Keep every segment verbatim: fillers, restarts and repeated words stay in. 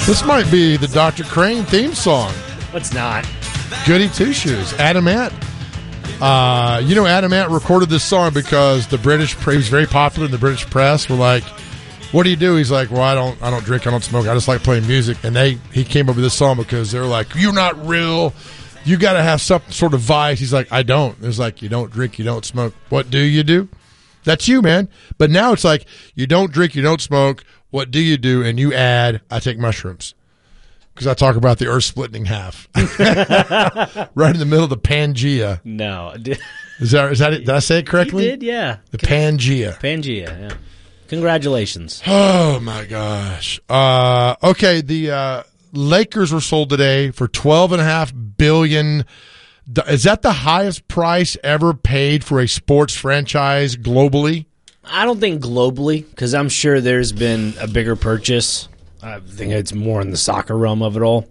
This might be the Doctor Crane theme song. Let's not. Goody Two Shoes. Adam Ant. Uh, you know, Adam Ant recorded this song because the British, he was very popular in the British press. Were like, what do you do? He's like, well, I don't, I don't drink, I don't smoke, I just like playing music. And they, he came up with this song because they're like, you're not real. You got to have some sort of vice. He's like, I don't. It's like, you don't drink, you don't smoke. What do you do? That's you, man. But now it's like, you don't drink, you don't smoke. What do you do? And you add, I take mushrooms. Because I talk about the earth splitting in half. Right in the middle of the Pangea. No. Is that, is that it? Did I say it correctly? You did, yeah. The Pangea. Pangea, yeah. Congratulations. Oh, my gosh. Uh, okay, the uh, Lakers were sold today for twelve point five billion dollars. Is that the highest price ever paid for a sports franchise globally? I don't think globally, because I'm sure there's been a bigger purchase. I think it's more in the soccer realm of it all.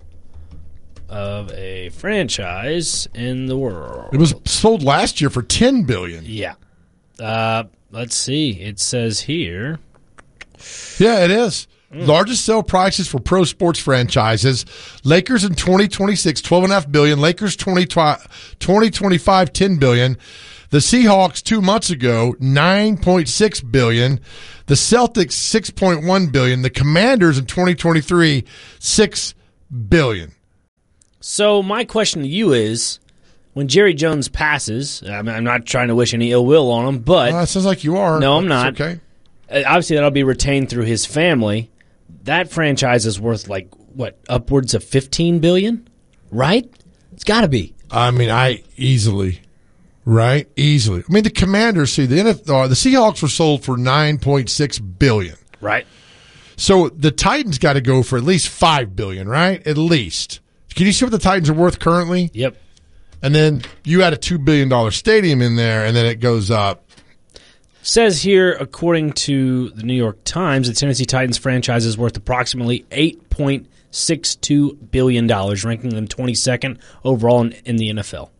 Of a franchise in the world. It was sold last year for ten billion dollars. Yeah. Uh, let's see. It says here. Yeah, it is. Mm. Largest sale prices for pro sports franchises. Lakers in twenty twenty-six, twelve point five billion dollars. Lakers twenty twenty-five, ten billion dollars. The Seahawks two months ago, nine point six billion dollars. The Celtics, six point one billion dollars. The Commanders in twenty twenty-three, six billion dollars. So my question to you is, when Jerry Jones passes, I mean, I'm not trying to wish any ill will on him, but... Well, that sounds like you are. No, I'm not. It's okay. Obviously, that'll be retained through his family. That franchise is worth, like, what, upwards of fifteen billion dollars? Right? It's got to be. I mean, I easily... Right? Easily. I mean, the Commanders, see, the N F L, the Seahawks were sold for nine point six billion dollars. Right. So the Titans got to go for at least five billion dollars, right? At least. Can you see what the Titans are worth currently? Yep. And then you add a two billion dollars stadium in there, and then it goes up. Says here, according to the New York Times, the Tennessee Titans franchise is worth approximately eight point six two billion dollars, ranking them twenty-second overall in, in the N F L.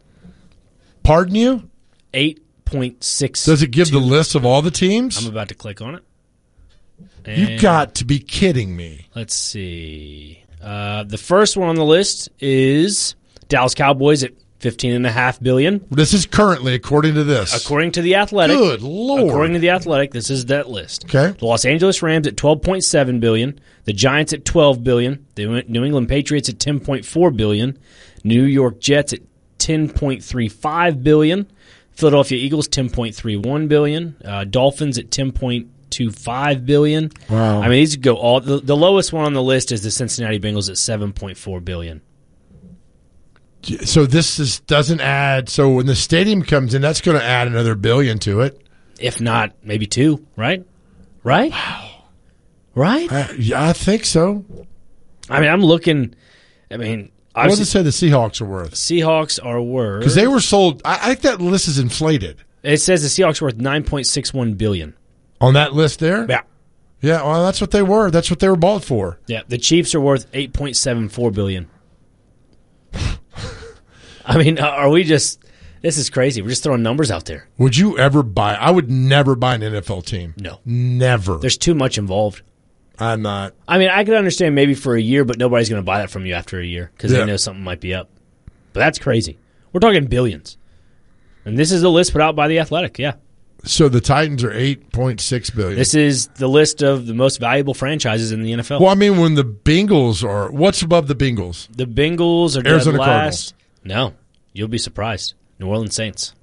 Pardon you? eight point six. Does it give the list of all the teams? I'm about to click on it. You got to be kidding me. Let's see. Uh, the first one on the list is Dallas Cowboys at fifteen point five billion dollars. This is currently, according to this. According to The Athletic. Good Lord. According to The Athletic, this is that list. Okay. The Los Angeles Rams at twelve point seven billion dollars. The Giants at twelve billion dollars. The New England Patriots at ten point four billion dollars. New York Jets at ten point three five billion dollars. Philadelphia Eagles, ten point three one billion dollars. Uh, Dolphins at ten point two five billion dollars. Wow. I mean, these go all. The, the lowest one on the list is the Cincinnati Bengals at seven point four billion dollars. So this is doesn't add. So when the stadium comes in, that's going to add another billion to it. If not, maybe two, right? Right? Wow. Right? I, yeah, I think so. I mean, I'm looking. I mean, What does it say the Seahawks are worth? Seahawks are worth. Because they were sold. I, I think that list is inflated. It says the Seahawks are worth nine point six one billion dollars. On that list there? Yeah. Yeah, well, that's what they were. That's what they were bought for. Yeah, the Chiefs are worth eight point seven four billion dollars. I mean, are we just – this is crazy. We're just throwing numbers out there. Would you ever buy – I would never buy an N F L team. No. Never. There's too much involved. I'm not. I mean, I could understand maybe for a year, but nobody's going to buy that from you after a year because yeah. they know something might be up. But that's crazy. We're talking billions. And this is the list put out by The Athletic, yeah. So the Titans are eight point six billion dollars. This is the list of the most valuable franchises in the N F L. Well, I mean, when the Bengals are – what's above the Bengals? The Bengals are Arizona dead last. Cardinals. No, you'll be surprised. New Orleans Saints.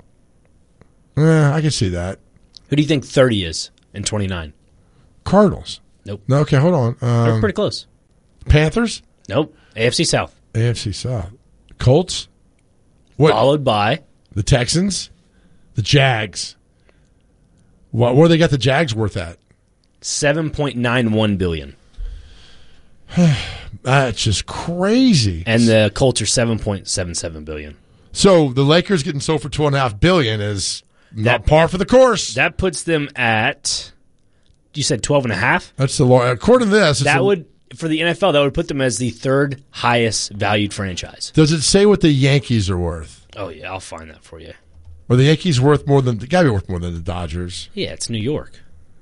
Eh, I can see that. Who do you think thirty is in twenty-nine? Cardinals. Nope. No, okay, hold on. Um, They're pretty close. Panthers? Nope. A F C South. A F C South. Colts? What? Followed by The Texans? The Jags? What, where they got the Jags worth at? seven point nine one billion dollars. That's just crazy. And the Colts are seven point seven seven billion dollars. So the Lakers getting sold for twelve point five billion dollars is not That- par for the course. That puts them at, you said twelve and a half? That's the law. According to this, it's That a, would, for the N F L, that would put them as the third highest valued franchise. Does it say what the Yankees are worth? Oh, yeah, I'll find that for you. Are the Yankees worth more than – they got to be worth more than the Dodgers. Yeah, it's New York.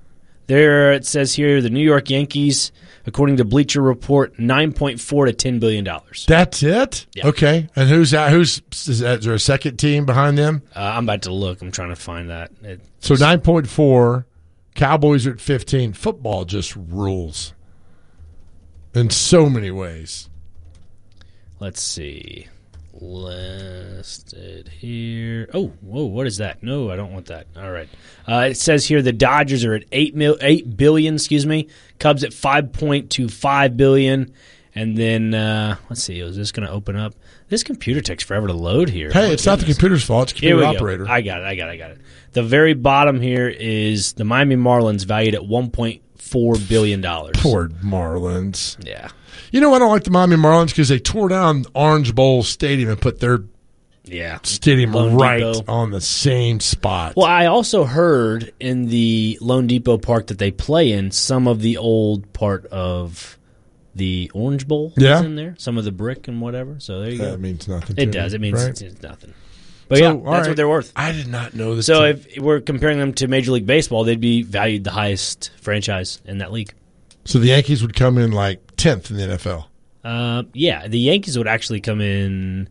There it says here the New York Yankees, according to Bleacher Report, nine point four to ten billion dollars. That's it? Yeah. Okay. And who's that? Who's is, that, is there a second team behind them? Uh, I'm about to look. I'm trying to find that. It, So nine point four, Cowboys are at fifteen. Football just rules in so many ways. let's see. Listed here. Oh, whoa, what is that? No, I don't want that. All right. Uh, it says here the Dodgers are at eight mil, eight billion. Excuse me. Cubs at five point two five billion, and then uh, let's see. Is this going to open up? This computer takes forever to load here. Hey, Oh, it's not the goodness. computer's fault. It's the Here we computer operator. go. I got it. I got it. I got it. The very bottom here is the Miami Marlins valued at one point four billion dollars. Poor Marlins. Yeah. You know, I don't like the Miami Marlins because they tore down Orange Bowl Stadium and put their Yeah. stadium Lone right Depot. on the same spot. Well, I also heard in the Lone Depot Park that they play in, some of the old part of the Orange Bowl Yeah. is in there, some of the brick and whatever. So there you go. that means nothing to It me, does. It means right? it's, it's nothing. But So, yeah, all that's right. what they're worth. I did not know this. So team. if we're comparing them to Major League Baseball, they'd be valued the highest franchise in that league. So the Yankees would come in like tenth in the N F L. Uh, yeah, the Yankees would actually come in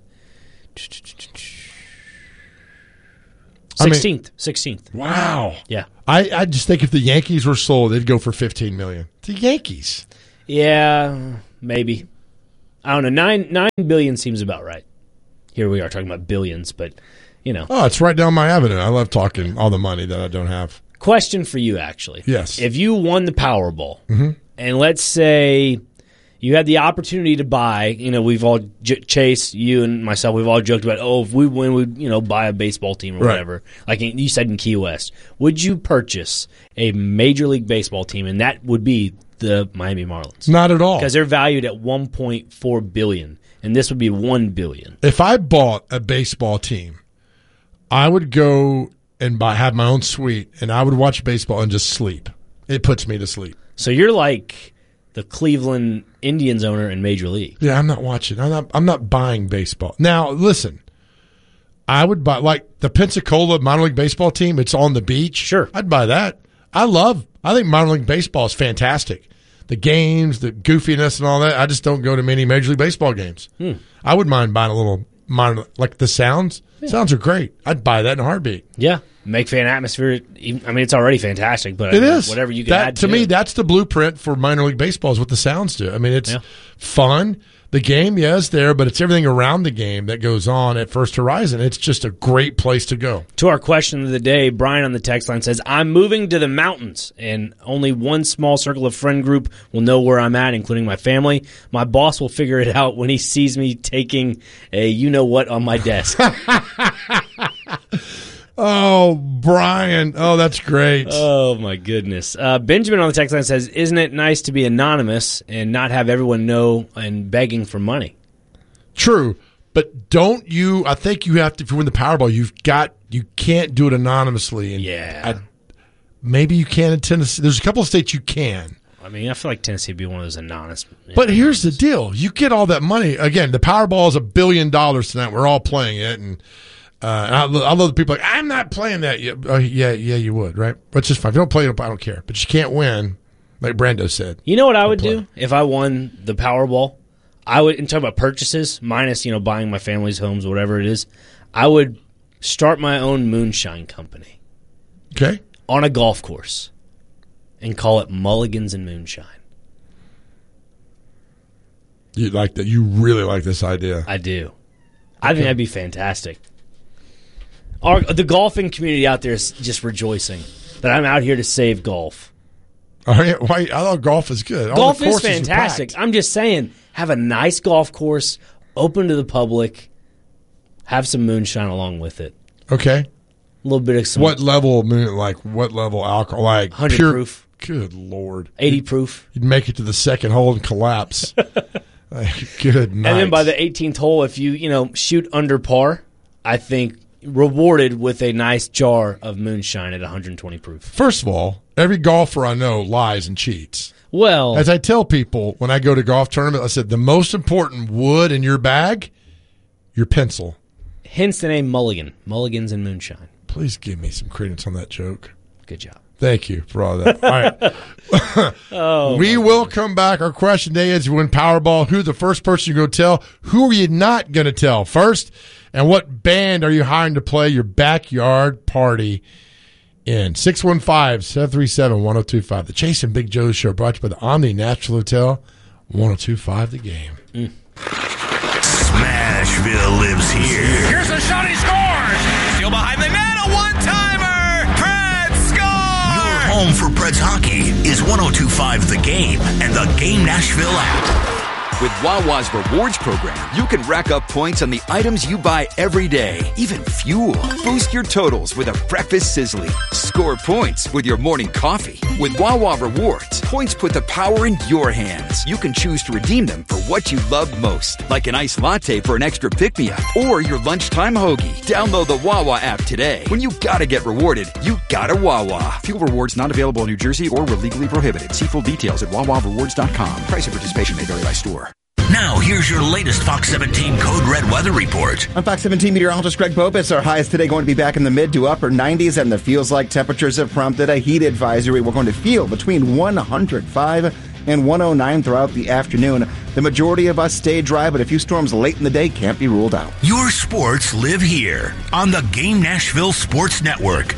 I mean- sixteenth. sixteenth. Wow. Yeah. I, I just think if the Yankees were sold, they'd go for fifteen million dollars. The Yankees. Yeah, maybe. I don't know. Nine nine billion seems about right. Here we are talking about billions, but you know. Oh, it's right down my avenue. I love talking all the money that I don't have. Question for you, actually. Yes. If you won the Powerball, Mm-hmm. and let's say you had the opportunity to buy, you know, we've all j- Chase, you and myself, we've all joked about, oh, if we win, we'd you know buy a baseball team or Right. whatever. Like you said in Key West, would you purchase a Major League Baseball team, and that would be the Miami Marlins? Not at all. Because they're valued at one point four billion dollars, and this would be one billion dollars. If I bought a baseball team, I would go and buy have my own suite, and I would watch baseball and just sleep. It puts me to sleep. So you're like the Cleveland Indians owner in Major League. Yeah, I'm not watching. I'm not. I'm not buying baseball. Now, listen. I would buy like the Pensacola minor league baseball team. It's on the beach. Sure. I'd buy that. I love. I think minor league baseball is fantastic. The games, the goofiness, and all that. I just don't go to many Major League Baseball games. Hmm. I wouldn't mind buying a little minor, like the sounds. Sounds are great. I'd buy that in a heartbeat. Yeah, make fan atmosphere. even- I mean, it's already fantastic, but It I mean, is whatever you can that, add to me. That's the blueprint for minor league baseball. Is what the sounds do. I mean, it's Yeah. fun. The game, yeah, is there, but it's everything around the game that goes on at First Horizon. It's just a great place to go. To our question of the day, Brian on the text line says, I'm moving to the mountains, and only one small circle of friend group will know where I'm at, including my family. My boss will figure it out when he sees me taking a you-know-what on my desk. Oh, Brian. Oh, that's great. Oh, my goodness. Uh, Benjamin on the text line says, isn't it nice to be anonymous and not have everyone know and begging for money? True, but don't you? I think you have to. If you win the Powerball, you've got. You can't do it anonymously. And Yeah. I, maybe you can in Tennessee. There's a couple of states you can. I mean, I feel like Tennessee would be one of those anonymous. But here's the deal: you get all that money again. The Powerball is a billion dollars tonight. We're all playing it, and, uh, and I, lo- I love the people like I'm not playing that. Yeah, uh, yeah, yeah, you would, right? But it's just fine. If you don't play it, I don't care. But you can't win, like Brando said. You know what I would play. do if I won the Powerball? I would, in talking about purchases, minus you know buying my family's homes, whatever it is, I would start my own moonshine company Okay, on a golf course and call it Mulligans and Moonshine. you like that? You really like this idea? I do. I think that'd be fantastic. Our, the golfing community out there is just rejoicing that I'm out here to save golf. All right, why? I thought golf is good. All the Golf is courses are fantastic. packed. I'm just saying, have a nice golf course, open to the public, have some moonshine along with it. Okay. A little bit of some What level of moon? Like what level alcohol? Like one hundred pure, proof, Good Lord. eighty proof. You'd make it to the second hole and collapse. Like, good night. And then by the eighteenth hole, if you, you know, shoot under par, I think rewarded with a nice jar of moonshine at one hundred twenty proof. First of all, every golfer I know lies and cheats. Well, As I tell people when I go to golf tournament, I said the most important wood in your bag, your pencil. hence the name Mulligan. Mulligans and Moonshine. Please give me some credence on that joke. Good job. Thank you for all that. All right. Oh, we will come back. Our question today is, you win Powerball, who's the first person you're going to tell? Who are you not going to tell first? And what band are you hiring to play your backyard party in? six one five, seven three seven, one oh two five. The Chase and Big Joe Show, brought to you by the Omni Nashville Hotel, one oh two five The Game. Mm. Smashville lives here. Here's a shot, he scores! Still behind the net, a one-timer! Preds score! Your home for Preds hockey is one oh two five The Game and the Game Nashville app. With Wawa's Rewards program, you can rack up points on the items you buy every day, even fuel. Boost your totals with a breakfast sizzly. Score points with your morning coffee. With Wawa Rewards, points put the power in your hands. You can choose to redeem them for what you love most, like an iced latte for an extra pick-me-up or your lunchtime hoagie. Download the Wawa app today. When you gotta get rewarded, you gotta Wawa. Fuel rewards not available in New Jersey or were legally prohibited. See full details at wawa rewards dot com. Price and participation may vary by store. Now, here's your latest Fox seventeen Code Red weather report. I'm Fox seventeen meteorologist Greg Bopis. Our highs today going to be back in the mid to upper nineties, and the feels like temperatures have prompted a heat advisory. We're going to feel between one hundred five and one oh nine throughout the afternoon. The majority of us stay dry, but a few storms late in the day can't be ruled out. Your sports live here on the Game Nashville Sports Network.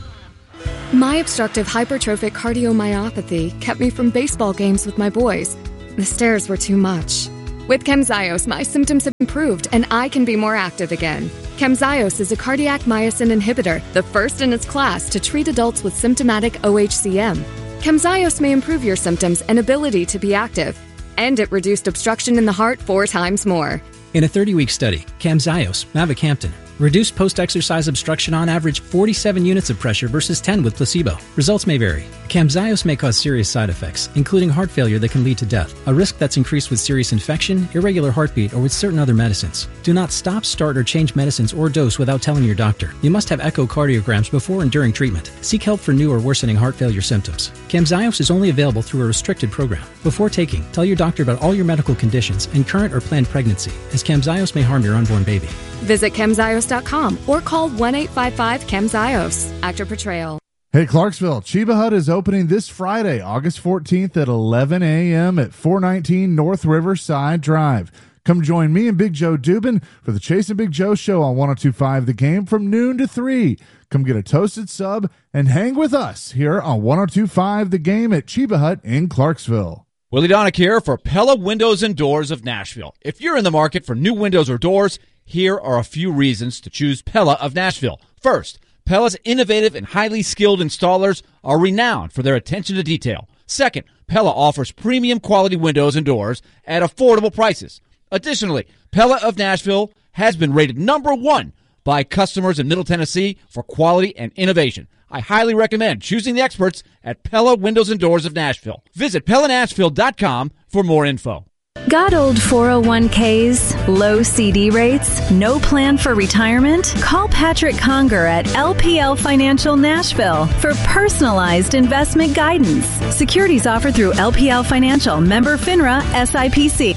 My obstructive hypertrophic cardiomyopathy kept me from baseball games with my boys. The stairs were too much. With Camzyos, my symptoms have improved and I can be more active again. Camzyos is a cardiac myosin inhibitor, the first in its class to treat adults with symptomatic O H C M. Camzyos may improve your symptoms and ability to be active, and it reduced obstruction in the heart four times more. In a thirty-week study, Camzyos, mavacamten, reduced post-exercise obstruction on average forty-seven units of pressure versus ten with placebo. Results may vary. Camzyos may cause serious side effects, including heart failure that can lead to death, a risk that's increased with serious infection, irregular heartbeat, or with certain other medicines. Do not stop, start, or change medicines or dose without telling your doctor. You must have echocardiograms before and during treatment. Seek help for new or worsening heart failure symptoms. Camzyos is only available through a restricted program. Before taking, tell your doctor about all your medical conditions and current or planned pregnancy, as Camzyos may harm your unborn baby. Visit Camzyos dot com or call one eight five five Camzyos. Actor Portrayal. Hey, Clarksville, Chiba Hut is opening this Friday, August fourteenth at eleven a.m. at four nineteen North Riverside Drive. Come join me and Big Joe Dubin for the Chase and Big Joe Show on one oh two five The Game from noon to three. Come get a toasted sub and hang with us here on one oh two five The Game at Chiba Hut in Clarksville. Willie Donick here for Pella Windows and Doors of Nashville. If you're in the market for new windows or doors, here are a few reasons to choose Pella of Nashville. First, Pella's innovative and highly skilled installers are renowned for their attention to detail. Second, Pella offers premium quality windows and doors at affordable prices. Additionally, Pella of Nashville has been rated number one by customers in Middle Tennessee for quality and innovation. I highly recommend choosing the experts at Pella Windows and Doors of Nashville. Visit Pella Nashville dot com for more info. Got old four oh one k's, low C D rates, no plan for retirement? Call Patrick Conger at L P L Financial Nashville for personalized investment guidance. Securities offered through L P L Financial, member FINRA, S I P C.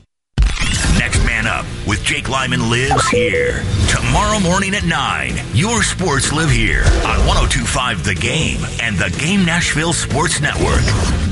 Next Man Up with Jake Lyman lives here. Tomorrow morning at nine, your sports live here on one oh two five The Game and the Game Nashville Sports Network.